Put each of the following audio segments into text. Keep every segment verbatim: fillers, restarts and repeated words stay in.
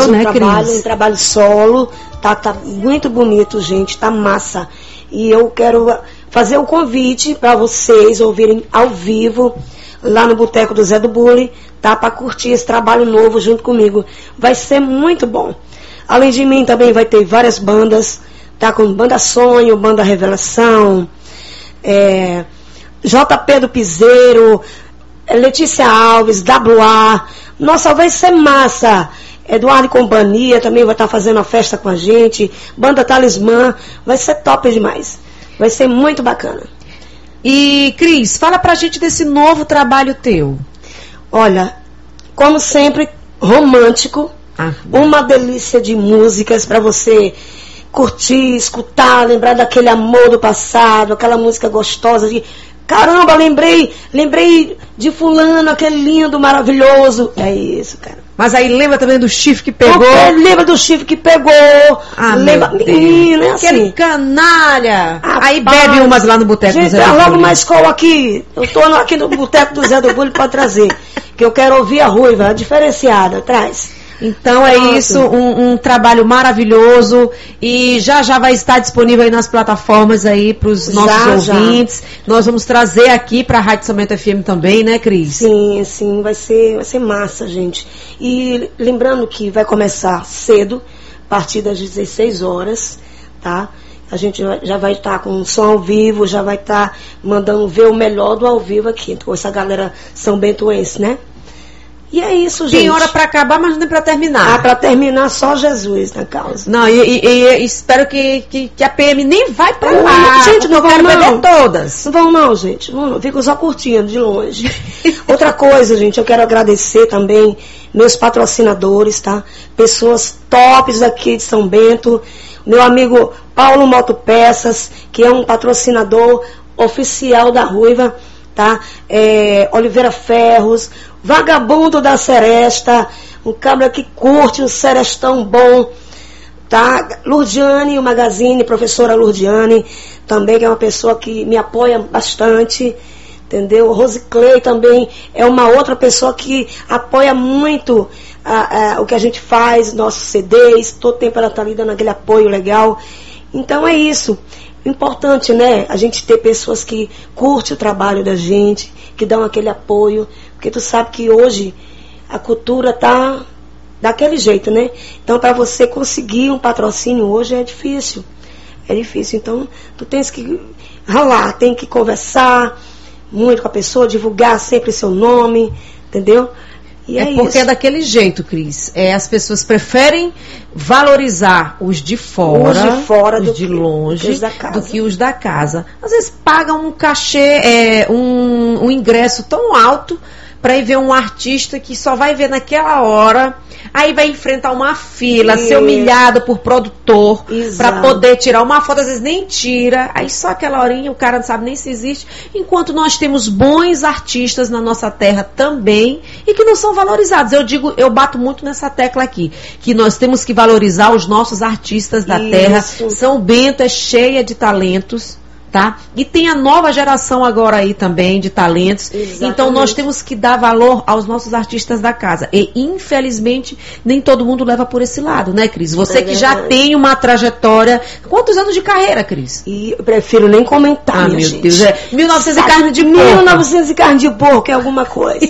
um né, trabalho, Cris? um trabalho solo, tá, tá muito bonito, gente, tá massa. E eu quero fazer o convite para vocês ouvirem ao vivo, lá no Boteco do Zé do Bulli, tá? Para curtir esse trabalho novo junto comigo. Vai ser muito bom. Além de mim, também vai ter várias bandas, tá? Com Banda Sonho, Banda Revelação, é, J P do Piseiro, Letícia Alves, W A. Nossa, vai ser massa. Eduardo e Companhia também vai estar fazendo a festa com a gente. Banda Talismã. Vai ser top demais. Vai ser muito bacana. E, Cris, fala pra gente desse novo trabalho teu. Olha, como sempre, romântico. Ah, uma delícia de músicas para você curtir, escutar, lembrar daquele amor do passado, aquela música gostosa de... Caramba, lembrei, lembrei de fulano, aquele lindo, maravilhoso. É isso, cara. Mas aí lembra também do chifre que pegou? Porque lembra do chifre que pegou. Ah, lembra, menino, é assim. Aquele canalha. Ah, aí pai, bebe umas lá no Boteco do gente, Zé do dá Bulli. logo mais escola aqui. Eu tô aqui no Boteco do Zé do Bulli para trazer. Que eu quero ouvir a Ruiva, a diferenciada. Traz. Então é Pronto. isso, um, um trabalho maravilhoso e já já vai estar disponível aí nas plataformas aí para os nossos Já, ouvintes. Já. Nós vamos trazer aqui para a Rádio São Bento F M também, né, Cris? Sim, sim, vai ser, vai ser massa, gente. E lembrando que vai começar cedo, a partir das dezesseis horas, tá? A gente já vai estar com som ao vivo, já vai estar mandando ver o melhor do ao vivo aqui, com essa galera são bentoense, né? E é isso, gente. Tem hora para acabar, mas não tem para terminar. Ah, para terminar só Jesus na causa. Não, e, e, e espero que, que, que a P M nem vai para lá. Gente, não vão quero não. beber todas. Não vão não, gente. Vão não. Fico só curtindo de longe. Outra coisa, gente, eu quero agradecer também meus patrocinadores, tá? Pessoas tops aqui de São Bento. Meu amigo Paulo Motopeças, que é um patrocinador oficial da Ruiva, tá? É, Oliveira Ferros, Vagabundo da Seresta, um cabra que curte um serestão bom, tá? Lourdiane, o Magazine, professora Lourdiane, também que é uma pessoa que me apoia bastante, entendeu? Rose Clay também é uma outra pessoa que apoia muito a, a, o que a gente faz, nossos C Ds, todo tempo ela tá ali dando aquele apoio legal. Então é isso. Importante, né? A gente ter pessoas que curtem o trabalho da gente, que dão aquele apoio, porque tu sabe que hoje a cultura tá daquele jeito, né? Então, para você conseguir um patrocínio hoje é difícil. É difícil. Então, tu tens que ralar, tem que conversar muito com a pessoa, divulgar sempre seu nome, entendeu? E é, é porque isso. é daquele jeito, Cris. É, as pessoas preferem valorizar os de fora, os de, fora os do de que, longe, os da casa. do que os da casa. Às vezes pagam um cachê, é, um, um ingresso tão alto para ir ver um artista que só vai ver naquela hora, aí vai enfrentar uma fila, Isso. ser humilhado por produtor para Exato. poder tirar uma foto, às vezes nem tira, aí só aquela horinha o cara não sabe nem se existe, enquanto nós temos bons artistas na nossa terra também e que não são valorizados. Eu digo, eu bato muito nessa tecla aqui, que nós temos que valorizar os nossos artistas da Isso. terra. São Bento é cheia de talentos, tá? E tem a nova geração agora aí também de talentos. Exatamente. Então nós temos que dar valor aos nossos artistas da casa. E infelizmente nem todo mundo leva por esse lado, né, Cris? Você É que já verdade. tem uma trajetória. Quantos anos de carreira, Cris? E eu prefiro nem comentar, Ah, minha meu gente. Deus, é mil e novecentos e Sabe, carne de porco. mil e novecentos e carne de porco é alguma coisa.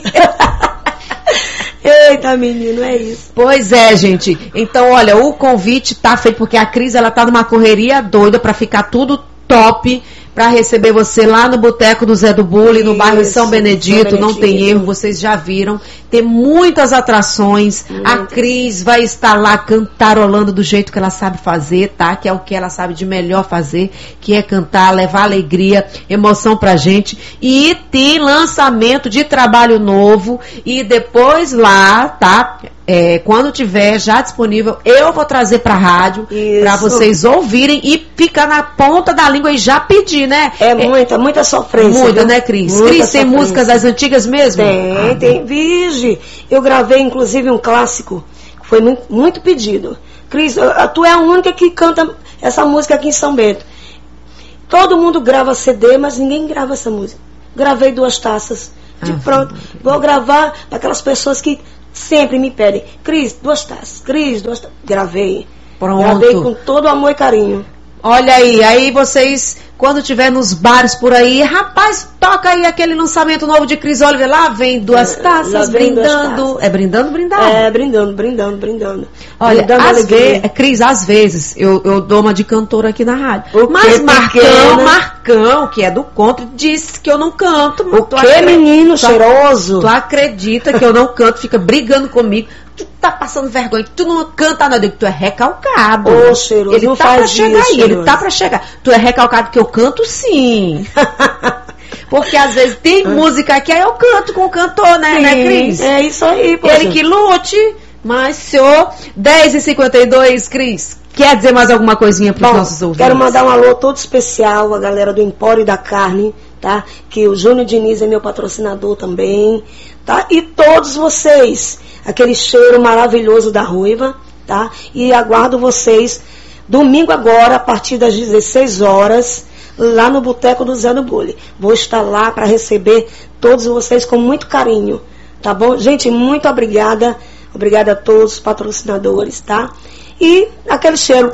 Eita, menino, é isso. Pois é, gente. Então, olha, o convite tá feito porque a Cris, ela tá numa correria doida pra ficar tudo top, para receber você lá no Boteco do Zé do Bulli, no bairro de São Benedito. São Não tem Benedito. erro, vocês já viram. Tem muitas atrações. Muitas. A Cris vai estar lá cantarolando do jeito que ela sabe fazer, tá? Que é o que ela sabe de melhor fazer, que é cantar, levar alegria, emoção pra gente. E tem lançamento de trabalho novo. E depois lá, tá? É, quando tiver já disponível, eu vou trazer pra rádio, Isso. pra vocês ouvirem e ficar na ponta da língua e já pedir, né? É muita, muita sofrência. Muita, viu? né, Cris? Muita Cris, tem sofrência. músicas das antigas mesmo? Tem, Ah, tem. Virgem, eu gravei inclusive um clássico, que foi muito, muito pedido. Cris, a- tu é a única que canta essa música aqui em São Bento. Todo mundo grava C D, mas ninguém grava essa música. Gravei duas taças. De Ah, pronto, vou gravar para aquelas pessoas que sempre me pedem, Cris, duas taças, Cris, duas taças. Gravei. Pronto. Gravei com todo amor e carinho. Olha aí, aí vocês, quando tiver nos bares por aí, rapaz, toca aí aquele lançamento novo de Cris Oliver, lá vem duas taças, Lá vem brindando. duas taças. É brindando, brindando. É, brindando, brindando, brindando. Olha, brindando às alegria. vezes, Cris, às vezes, eu, eu dou uma de cantora aqui na rádio. O Mas quê, Marcão, pequena? Marcão, que é do contra, disse que eu não canto. O Tu que, acre- menino tu- cheiroso? Tu acredita que eu não canto, fica brigando comigo. Tu tá passando vergonha, tu não canta nada, tu é recalcado. Ô, cheiroso, ele não tá pra faz chegar isso, aí, ele cheiroso. tá pra chegar. Tu é recalcado que eu canto sim. Porque às vezes tem música que aí eu canto com o cantor, né, né, Cris? É isso aí, poxa. Ele que lute, mas senhor, dez e cinquenta e dois, Cris, quer dizer mais alguma coisinha pros Bom, nossos ouvintes? quero mandar um alô todo especial à galera do Empório da Carne, tá? Que o Júnior Diniz é meu patrocinador também, tá? E todos vocês, aquele cheiro maravilhoso da Ruiva, tá? E aguardo vocês domingo agora, a partir das dezesseis horas, lá no Boteco do Zé do Bule. Vou estar lá para receber todos vocês com muito carinho, tá bom? Gente, muito obrigada. Obrigada a todos os patrocinadores, tá? E aquele cheiro.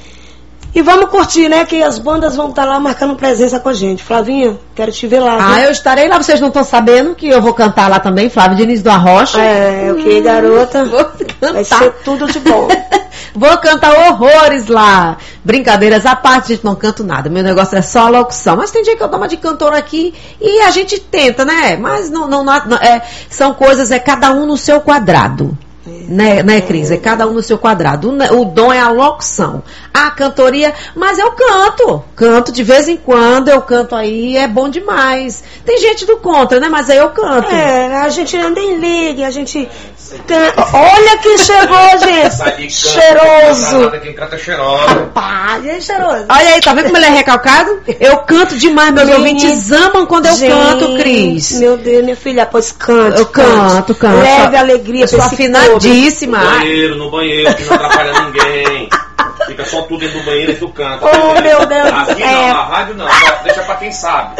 E vamos curtir, né? Que as bandas vão estar lá marcando presença com a gente. Flavinha, quero te ver lá. Ah, viu? eu estarei lá, vocês não estão sabendo que eu vou cantar lá também, Flávio Diniz do Arrocha. É, o que, garota? Vou Vai cantar. ser tudo de bom. Vou cantar horrores lá. Brincadeiras à parte, gente, não canto nada. Meu negócio é só a locução. Mas tem dia que eu dou uma de cantora aqui e a gente tenta, né? Mas não, não, não, não- é, são coisas, é cada um no seu quadrado. Né, né, Cris? É cada um no seu quadrado. O, ne- o dom é a locução. A cantoria, mas eu canto. Canto de vez em quando, eu canto aí, é bom demais. Tem gente do contra, né? Mas aí eu canto. É, a gente nem liga, a gente. can- Olha quem chegou, gente! Sai de canto, Cheiroso! nada, quem canta é cheiroso. Rapaz, e aí, cheiroso? Olha aí, tá vendo como ele é recalcado? Eu canto demais, meus Gente, ouvintes amam quando eu Gente, canto, Cris. Meu Deus, minha filha, pois cante. Eu canto, canto. Leve Sou- alegria Eu sou pra esse povo. afinadíssima. No banheiro, no banheiro, que não atrapalha ninguém. Fica só tudo dentro do banheiro e tu canta. Oh, meu Deus do Aqui céu. não, na rádio não, só deixa pra quem sabe.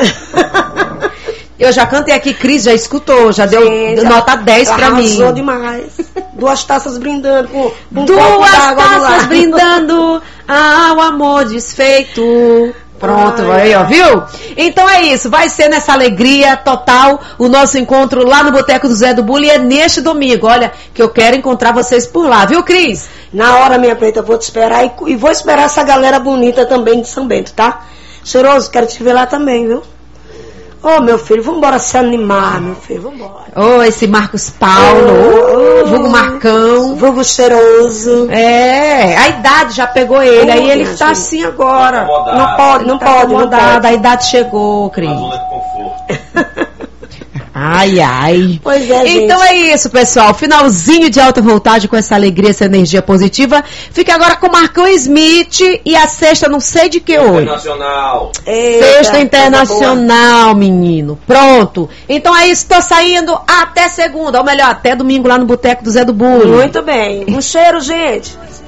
Eu já cantei aqui, Cris já escutou, já deu Gente, nota dez pra mim. Arrasou demais. Duas taças brindando com, com um copo Duas d'água do taças lado. brindando ao amor desfeito. Pronto, Ai, aí, ó, ai. viu? Então é isso, vai ser nessa alegria total o nosso encontro lá no Boteco do Zé do Bule e é neste domingo. Olha, que eu quero encontrar vocês por lá, viu, Cris? Na hora, minha preta, eu vou te esperar e, e vou esperar essa galera bonita também de São Bento, tá? Cheiroso, quero te ver lá também, viu? Ô, meu filho, vambora se animar, meu filho, vambora. Ô, esse Marcos Paulo, Ô, ô, vulgo Marcão. Vulgo cheiroso. É, a idade já pegou ele, Ô, aí ele minha tá gente. assim agora. Acomodado. Não pode, não Tá pode, não acomodado, pode. a idade chegou, Cris. Na zona de conforto. Ai, ai. Pois é, gente. Então é isso, pessoal. Finalzinho de alta voltagem com essa alegria, essa energia positiva. Fica agora com Marcão Smith e a sexta, não sei de que hoje. Internacional. Eita, Sexta coisa Internacional, menino. Pronto. Então é isso, tô saindo até segunda, ou melhor, até domingo lá no Boteco do Zé do boa. Bule. Muito bem. Um cheiro, gente.